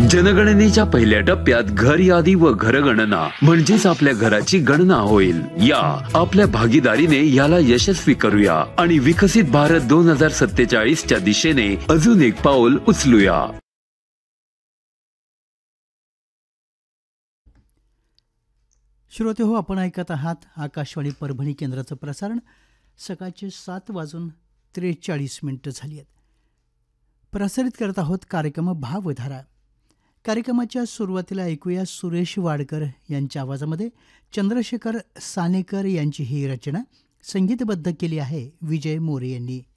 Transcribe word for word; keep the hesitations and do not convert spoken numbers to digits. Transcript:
जनगणनेच्या पहिल्या टप्प्यात घर यादी व घरगणना म्हणजेच आपल्या घराची गणना होईल. या आपल्या भागीदारीने याला यशस्वी करूया आणि विकसित भारत दोन हजार सत्तेचाळीस च्या दिशेने अजून एक पाऊल उचलूया. श्रोते हो, आपण ऐकत आहात आकाशवाणी परभणी केंद्राचं प्रसारण. सकाळचे सात वाजून त्रेचाळीस मिनिटं झाली आहेत. प्रसारित करत आहोत कार्यक्रम भावधारा. कार्यक्रमाच्या सुरुवातीला ऐकूया सुरेश वाडकर यांच्या आवाजामध्ये चंद्रशेखर सानेकर यांची ही रचना संगीतबद्ध केली आहे विजय मोरे यांनी.